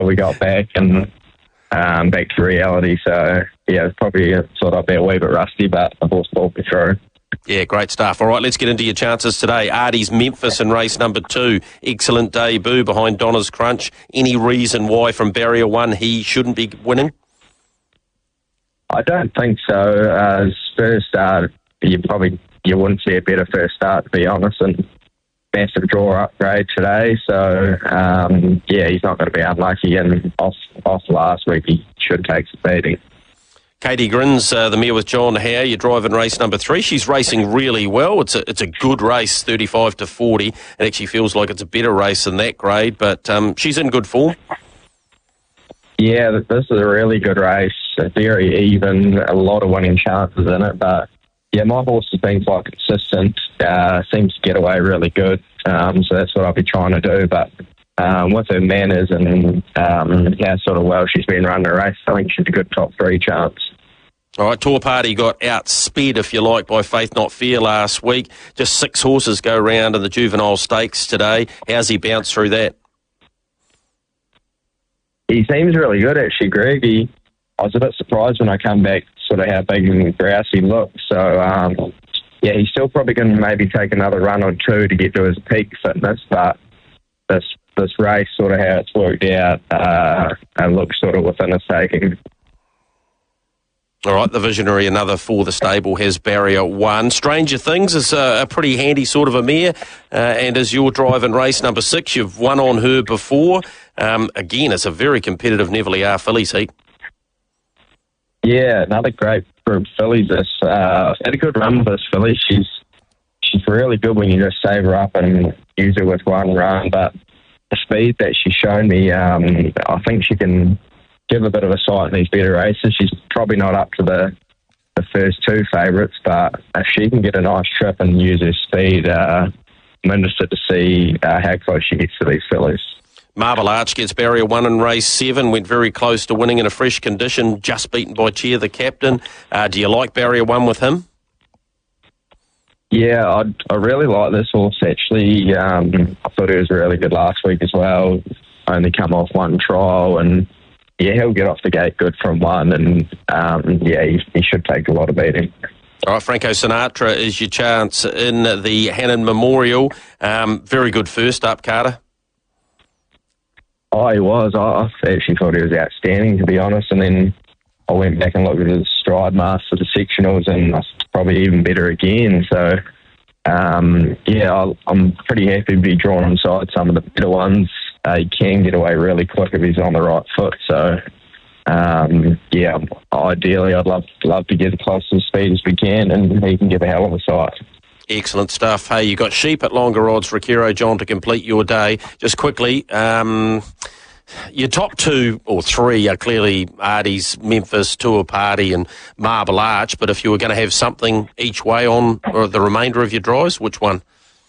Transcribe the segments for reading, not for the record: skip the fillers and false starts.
we got back and back to reality. So, yeah, it's probably sort of a wee bit rusty, but the horse pulled me through. Yeah, great stuff. All right, let's get into your chances today. Artie's Memphis in race number 2. Excellent debut behind Donna's Crunch. Any reason why from barrier 1 he shouldn't be winning? I don't think so. His first start, you wouldn't see a better first start, to be honest, and massive draw upgrade today. So, he's not going to be unlucky, and off last week he should take some beating. Katie Grins, the mare with John Howe, you're driving race number 3. She's racing really well. It's a good race, 35 to 40. It actually feels like it's a better race than that grade, but she's in good form. Yeah, this is a really good race. Very even, a lot of winning chances in it. But, yeah, my horse has been quite consistent. Seems to get away really good. So that's what I'll be trying to do. But with her manners and how sort of well she's been running the race, I think she's a good top 3 chance. All right, Tour Party got outsped, if you like, by Faith Not Fear last week. Just 6 horses go round in the juvenile stakes today. How's he bounced through that? He seems really good, actually, Greg. I was a bit surprised when I come back, sort of how big and grouse he looked. So, he's still probably going to maybe take another run or 2 to get to his peak fitness, but this race, sort of how it's worked out, and looks sort of within his taking. All right, the Visionary, another for the stable, has barrier 1. Stranger Things is a pretty handy sort of a mare, and as you're driving race number 6, you've won on her before. Again, it's a very competitive Neville R fillies heat. Yeah, another great group of fillies. I've had a good run with this filly. She's really good when you just save her up and use her with one run, but the speed that she's shown me, I think she can give a bit of a sight in these better races. She's probably not up to the first 2 favourites, but if she can get a nice trip and use her speed, I'm interested to see how close she gets to these fillies. Marble Arch gets barrier 1 in race 7, went very close to winning in a fresh condition, just beaten by Cheer, the captain. Do you like barrier 1 with him? Yeah, I really like this horse, actually. I thought he was really good last week as well. Only come off 1 trial, and yeah, he'll get off the gate good from 1, and he should take a lot of beating. All right, Franco Sinatra is your chance in the Hannon Memorial. Very good first up, Carter. Oh, he was. I actually thought he was outstanding, to be honest, and then I went back and looked at his stride master, the sectionals, and that's probably even better again. So, I'm pretty happy to be drawn inside some of the better ones. He can get away really quick if he's on the right foot. So, ideally, I'd love to get as close to the speed as we can, and he can give a hell of a sight. Excellent stuff. Hey, you got Sheep at longer odds for Akiro, John, to complete your day. Just quickly, your top 2 or 3 are clearly Artie's Memphis, Tour Party and Marble Arch, but if you were going to have something each way on or the remainder of your drives, which one?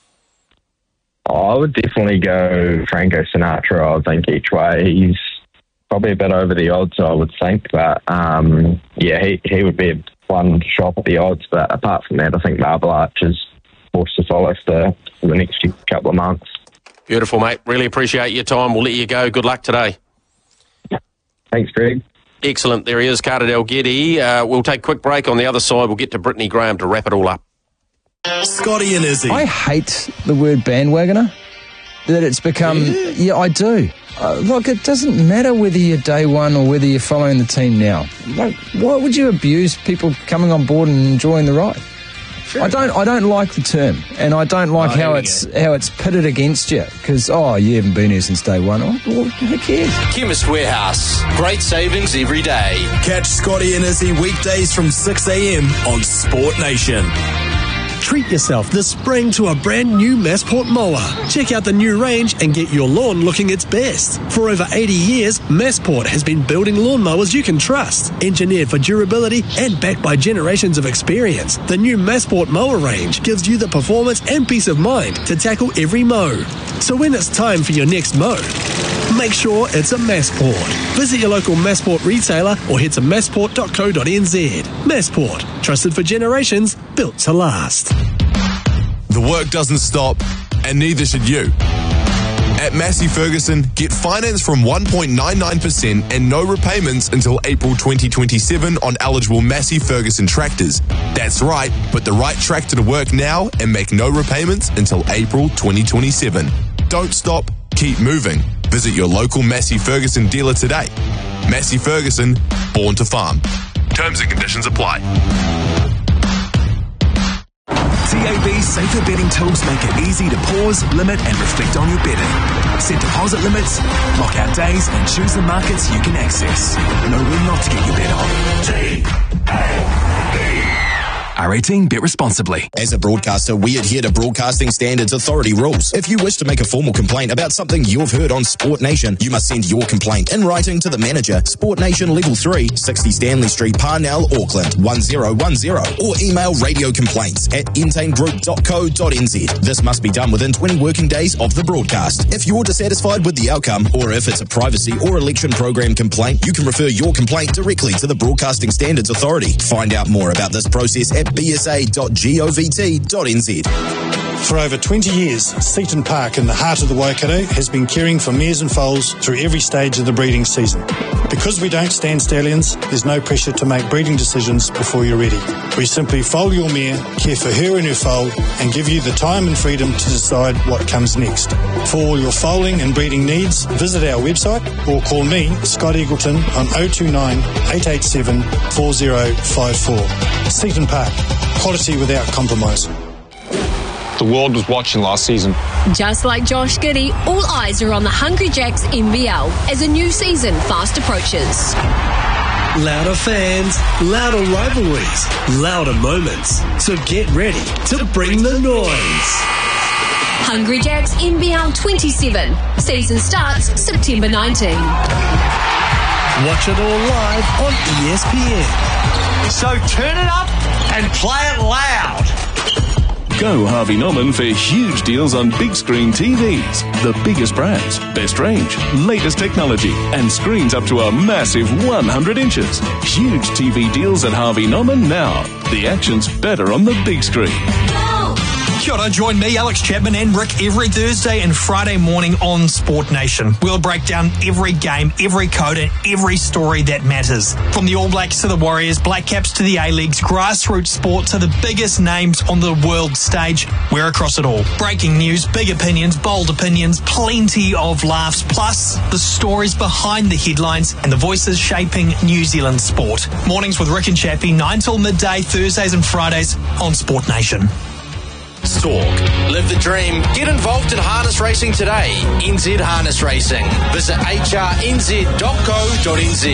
I would definitely go Franco Sinatra, I think, each way. He's probably a bit over the odds, I would think, but he would be one shot at the odds, but apart from that, I think Marble Arch is forced to follow for the next couple of months. Beautiful, mate. Really appreciate your time. We'll let you go. Good luck today. Thanks, Greg. Excellent. There he is, Carter Dalgety. We'll take a quick break. On the other side, we'll get to Brittany Graham to wrap it all up. Scotty and Izzy. I hate the word bandwagoner. That it's become... Yeah, I do. Look, it doesn't matter whether you're day one or whether you're following the team now. Like, why would you abuse people coming on board and enjoying the ride? I don't like the term, and I don't like how it's pitted against you. Because you haven't been here since day one. Well, who cares? Chemist Warehouse. Great savings every day. Catch Scotty and Izzy weekdays from 6 a.m. on Sport Nation. Treat yourself this spring to a brand new Massport mower. Check out the new range and get your lawn looking its best. For over 80 years, Massport has been building lawnmowers you can trust. Engineered for durability and backed by generations of experience, the new Massport mower range gives you the performance and peace of mind to tackle every mow. So when it's time for your next mow, make sure it's a Massport. Visit your local Massport retailer or head to massport.co.nz. Massport, trusted for generations, built to last. The work doesn't stop, and neither should you. At Massey Ferguson, get finance from 1.99% and no repayments until April 2027 on eligible Massey Ferguson tractors. That's right, put the right tractor to work now and make no repayments until April 2027. Don't stop, keep moving. Visit your local Massey Ferguson dealer today. Massey Ferguson, born to farm. Terms and conditions apply. TAB's safer betting tools make it easy to pause, limit and reflect on your betting. Set deposit limits, lock out days and choose the markets you can access. Know when not to get your bet on. TAB. R18, bet responsibly. As a broadcaster, we adhere to Broadcasting Standards Authority rules. If you wish to make a formal complaint about something you've heard on Sport Nation, you must send your complaint in writing to the manager, Sport Nation Level 3, 60 Stanley Street, Parnell, Auckland, 1010, or email radiocomplaints@entanegroup.co.nz. This must be done within 20 working days of the broadcast. If you're dissatisfied with the outcome, or if it's a privacy or election program complaint, you can refer your complaint directly to the Broadcasting Standards Authority. Find out more about this process at bsa.govt.nz. For over 20 years, Seaton Park in the heart of the Waikato has been caring for mares and foals through every stage of the breeding season. Because we don't stand stallions, there's no pressure to make breeding decisions before you're ready. We simply foal your mare, care for her and her foal, and give you the time and freedom to decide what comes next. For all your foaling and breeding needs, visit our website or call me, Scott Eagleton, on 029 887 4054. Seaton Park, quality without compromise. The world was watching last season. Just like Josh Giddey, all eyes are on the Hungry Jacks NBL as a new season fast approaches. Louder fans, louder rivalries, louder moments. So get ready to bring the noise. Hungry Jacks NBL 27. Season starts September 19. Watch it all live on ESPN. So turn it up and play it loud. Go Harvey Norman for huge deals on big screen TVs. The biggest brands, best range, latest technology, and screens up to a massive 100 inches. Huge TV deals at Harvey Norman now. The action's better on the big screen. Kia ora, join me, Alex Chapman and Rick every Thursday and Friday morning on Sport Nation. We'll break down every game, every code and every story that matters. From the All Blacks to the Warriors, Black Caps to the A-Leagues, grassroots sport to the biggest names on the world stage, we're across it all. Breaking news, big opinions, bold opinions, plenty of laughs, plus the stories behind the headlines and the voices shaping New Zealand sport. Mornings with Rick and Chappie, 9 till midday, Thursdays and Fridays on Sport Nation. Stork. Live the dream. Get involved in harness racing today. NZ Harness Racing. Visit hrnz.co.nz.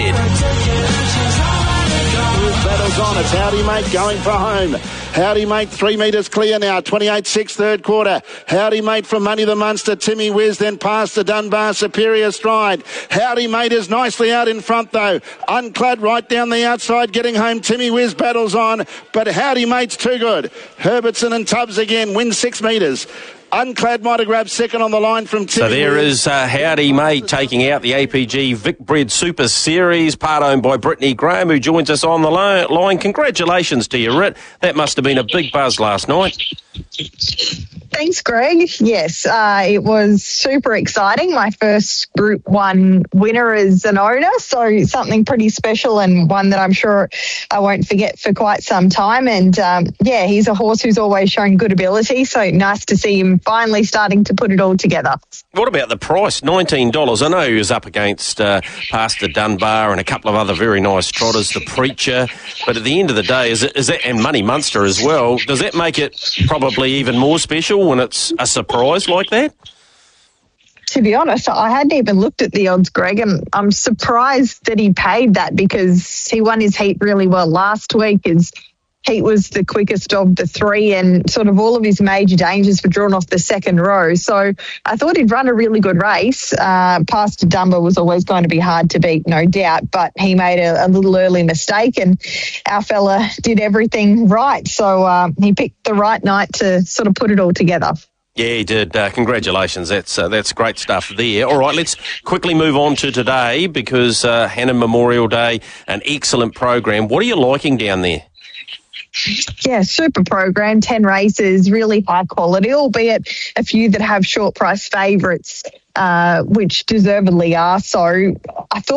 Battles on. It's Howdy Mate going for home. Howdy Mate 3 metres clear now. 28.6 third quarter. Howdy Mate from Money the Munster. Timmy Wiz then past the Dunbar Superior Stride. Howdy Mate is nicely out in front though. Unclad right down the outside getting home. Timmy Wiz battles on, but Howdy Mate's too good. Herbertson and Tubbs again win 6 metres. Unclad might have grabbed second on the line from Timmy. So there is Howdy Mate taking out the APG Vic Bred Super Series, part owned by Brittany Graham, who joins us on the line. Congratulations to you, Rit. That must have been a big buzz last night. Thanks, Greg. Yes, it was super exciting. My first Group 1 winner as an owner, so something pretty special and one that I'm sure I won't forget for quite some time. And, yeah, he's a horse who's always shown good ability, so nice to see him finally starting to put it all together. What about the price? $19. I know he was up against Pastor Dunbar and a couple of other very nice trotters, the Preacher. But at the end of the day, is that, and Money Munster as well, does that make it probably even more special when it's a surprise like that? To be honest, I hadn't even looked at the odds, Greg, and I'm surprised that he paid that because he won his heat really well last week. His heat was the quickest of the 3 and sort of all of his major dangers were drawn off the second row. So I thought he'd run a really good race. Pastor Dunbar was always going to be hard to beat, no doubt, but he made a little early mistake and our fella did everything right. So he picked the right night to sort of put it all together. Yeah, he did. Congratulations. That's great stuff there. All right, let's quickly move on to today because Hannah Memorial Day, an excellent program. What are you liking down there? Yeah, super program, 10 races, really high quality, albeit a few that have short price favourites, which deservedly are. So I thought